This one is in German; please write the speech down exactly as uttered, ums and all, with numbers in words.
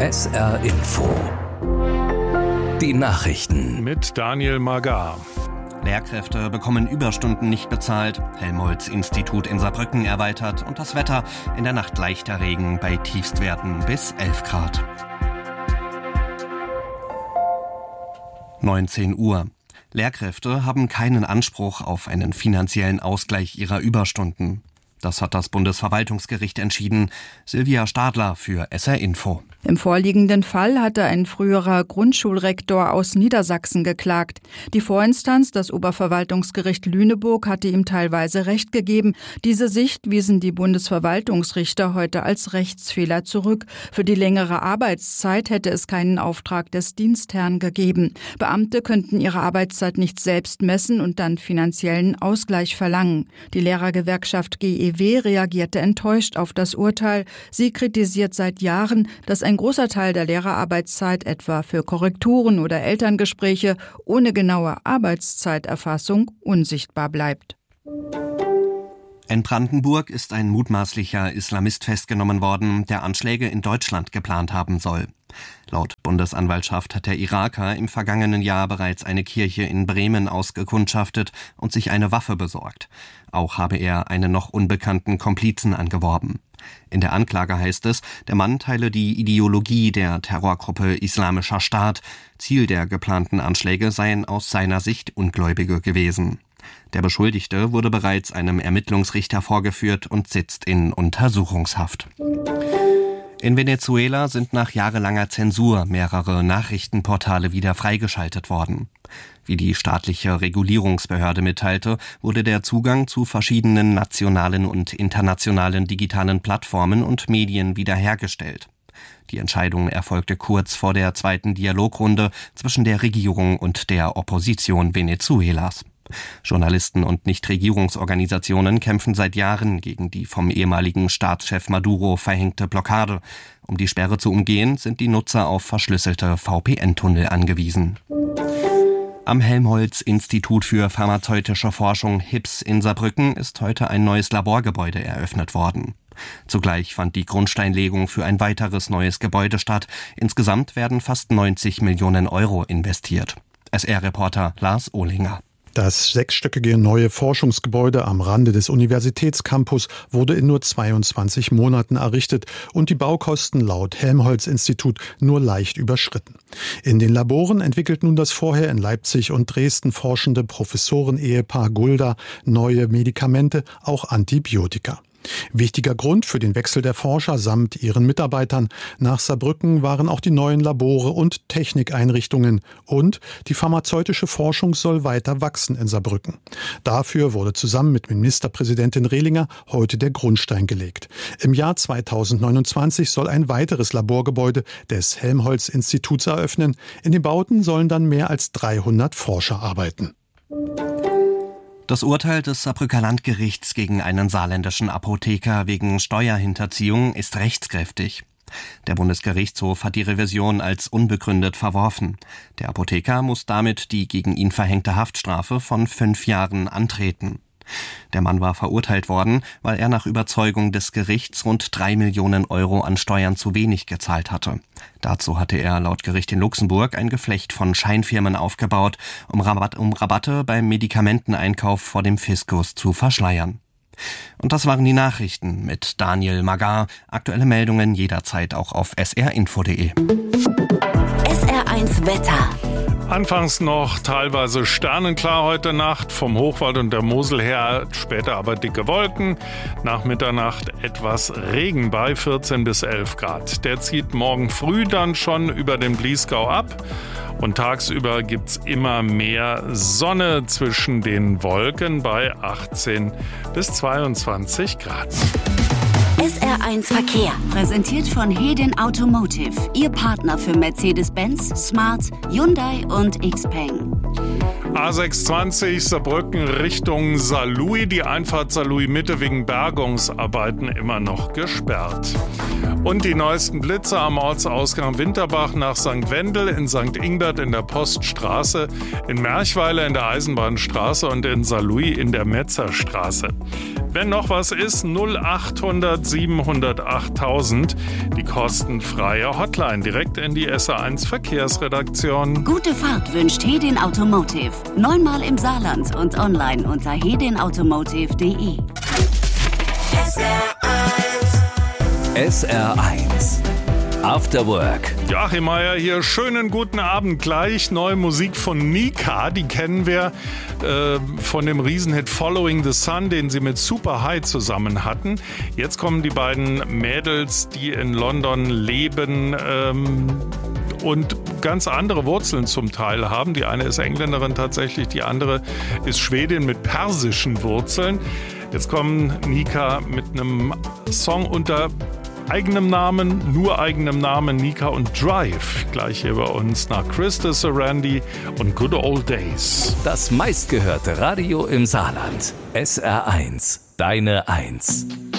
S R Info. Die Nachrichten mit Daniel Magar. Lehrkräfte bekommen Überstunden nicht bezahlt, Helmholtz-Institut in Saarbrücken erweitert und das Wetter: in der Nacht leichter Regen bei Tiefstwerten bis elf Grad. neunzehn Uhr. Lehrkräfte haben keinen Anspruch auf einen finanziellen Ausgleich ihrer Überstunden. Das hat das Bundesverwaltungsgericht entschieden. Silvia Stadler für S R Info. Im vorliegenden Fall hatte ein früherer Grundschulrektor aus Niedersachsen geklagt. Die Vorinstanz, das Oberverwaltungsgericht Lüneburg, hatte ihm teilweise Recht gegeben. Diese Sicht wiesen die Bundesverwaltungsrichter heute als Rechtsfehler zurück. Für die längere Arbeitszeit hätte es keinen Auftrag des Dienstherrn gegeben. Beamte könnten ihre Arbeitszeit nicht selbst messen und dann finanziellen Ausgleich verlangen. Die Lehrergewerkschaft G E W reagierte enttäuscht auf das Urteil. Sie kritisiert seit Jahren, dass ein großer Teil der Lehrerarbeitszeit etwa für Korrekturen oder Elterngespräche ohne genaue Arbeitszeiterfassung unsichtbar bleibt. In Brandenburg ist ein mutmaßlicher Islamist festgenommen worden, der Anschläge in Deutschland geplant haben soll. Laut Bundesanwaltschaft hat der Iraker im vergangenen Jahr bereits eine Kirche in Bremen ausgekundschaftet und sich eine Waffe besorgt. Auch habe er einen noch unbekannten Komplizen angeworben. In der Anklage heißt es, der Mann teile die Ideologie der Terrorgruppe Islamischer Staat. Ziel der geplanten Anschläge seien aus seiner Sicht Ungläubige gewesen. Der Beschuldigte wurde bereits einem Ermittlungsrichter vorgeführt und sitzt in Untersuchungshaft. In Venezuela sind nach jahrelanger Zensur mehrere Nachrichtenportale wieder freigeschaltet worden. Wie die staatliche Regulierungsbehörde mitteilte, wurde der Zugang zu verschiedenen nationalen und internationalen digitalen Plattformen und Medien wiederhergestellt. Die Entscheidung erfolgte kurz vor der zweiten Dialogrunde zwischen der Regierung und der Opposition Venezuelas. Journalisten und Nichtregierungsorganisationen kämpfen seit Jahren gegen die vom ehemaligen Staatschef Maduro verhängte Blockade. Um die Sperre zu umgehen, sind die Nutzer auf verschlüsselte V P N-Tunnel angewiesen. Am Helmholtz-Institut für pharmazeutische Forschung H I P S in Saarbrücken ist heute ein neues Laborgebäude eröffnet worden. Zugleich fand die Grundsteinlegung für ein weiteres neues Gebäude statt. Insgesamt werden fast neunzig Millionen Euro investiert. S R-Reporter Lars Ohlinger. Das sechsstöckige neue Forschungsgebäude am Rande des Universitätscampus wurde in nur zweiundzwanzig Monaten errichtet und die Baukosten laut Helmholtz-Institut nur leicht überschritten. In den Laboren entwickelt nun das vorher in Leipzig und Dresden forschende Professoren-Ehepaar Gulda neue Medikamente, auch Antibiotika. Wichtiger Grund für den Wechsel der Forscher samt ihren Mitarbeitern nach Saarbrücken waren auch die neuen Labore und Technikeinrichtungen, und die pharmazeutische Forschung soll weiter wachsen in Saarbrücken. Dafür wurde zusammen mit Ministerpräsidentin Rehlinger heute der Grundstein gelegt. Im Jahr zweitausendneunundzwanzig soll ein weiteres Laborgebäude des Helmholtz-Instituts eröffnen. In den Bauten sollen dann mehr als dreihundert Forscher arbeiten. Das Urteil des Saarbrücker Landgerichts gegen einen saarländischen Apotheker wegen Steuerhinterziehung ist rechtskräftig. Der Bundesgerichtshof hat die Revision als unbegründet verworfen. Der Apotheker muss damit die gegen ihn verhängte Haftstrafe von fünf Jahren antreten. Der Mann war verurteilt worden, weil er nach Überzeugung des Gerichts rund drei Millionen Euro an Steuern zu wenig gezahlt hatte. Dazu hatte er laut Gericht in Luxemburg ein Geflecht von Scheinfirmen aufgebaut, um, Rabatt, um Rabatte beim Medikamenteneinkauf vor dem Fiskus zu verschleiern. Und das waren die Nachrichten mit Daniel Magar. Aktuelle Meldungen jederzeit auch auf s r info punkt d e. S R eins Wetter. Anfangs noch teilweise sternenklar heute Nacht, vom Hochwald und der Mosel her, später aber dicke Wolken. Nach Mitternacht etwas Regen bei vierzehn bis elf Grad. Der zieht morgen früh dann schon über den Bliesgau ab. Und tagsüber gibt's immer mehr Sonne zwischen den Wolken bei achtzehn bis zweiundzwanzig Grad. S R eins Verkehr, präsentiert von Hedin Automotive, Ihr Partner für Mercedes-Benz, Smart, Hyundai und Xpeng. A sechshundertzwanzig Saarbrücken Richtung Saarlouis. Die Einfahrt Saarlouis Mitte wegen Bergungsarbeiten immer noch gesperrt. Und die neuesten Blitze am Ortsausgang Winterbach nach Sankt Wendel, in Sankt Ingbert in der Poststraße, in Merchweiler in der Eisenbahnstraße und in Saarlouis in der Metzerstraße. Wenn noch was ist, null achthundert siebenhundert achttausend, die kostenfreie Hotline direkt in die S R eins Verkehrsredaktion. Gute Fahrt wünscht Hedin Automotive. Neunmal im Saarland und online unter hedin automotive punkt de. S R eins. S R eins. After Work. Joachim Meier hier, schönen guten Abend gleich. Neue Musik von Nika, die kennen wir äh, von dem Riesenhit Following the Sun, den sie mit Super High zusammen hatten. Jetzt kommen die beiden Mädels, die in London leben ähm, und ganz andere Wurzeln zum Teil haben. Die eine ist Engländerin tatsächlich, die andere ist Schwedin mit persischen Wurzeln. Jetzt kommen Nika mit einem Song unter eigenem Namen, nur eigenem Namen, Nika und Drive. Gleich hier bei uns nach Krista Sarandi und Good Old Days. Das meistgehörte Radio im Saarland. S R eins, deine Eins.